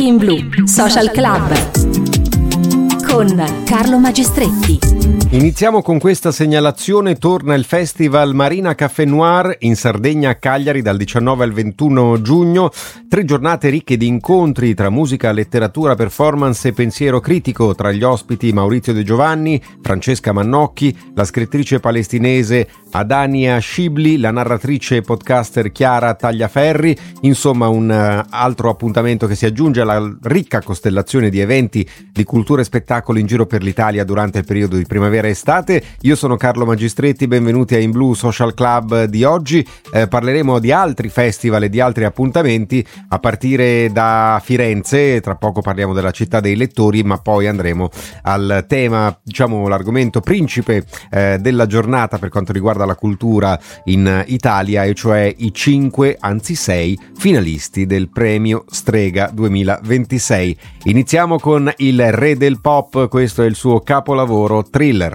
In Blu Social Club con Carlo Magistretti. Iniziamo con questa segnalazione. Torna il Festival Marina Café Noir in Sardegna a Cagliari dal 19 al 21 giugno. 3 giornate ricche di incontri tra musica, letteratura, performance e pensiero critico. Tra gli ospiti Maurizio De Giovanni, Francesca Mannocchi, la scrittrice palestinese Adania Shibli, la narratrice e podcaster Chiara Tagliaferri. Insomma, un altro appuntamento che si aggiunge alla ricca costellazione di eventi di cultura e spettacolo in giro per l'Italia durante il periodo di primavera e estate. Io sono Carlo Magistretti, benvenuti a In Blu Social Club di oggi. Parleremo di altri festival e di altri appuntamenti a partire da Firenze. Tra poco parliamo della città dei lettori, ma poi andremo al tema, diciamo l'argomento principe della giornata per quanto riguarda la cultura in Italia, e cioè i 5, anzi 6 finalisti del premio Strega 2026. Iniziamo con il re del pop, questo è il suo capolavoro Thriller.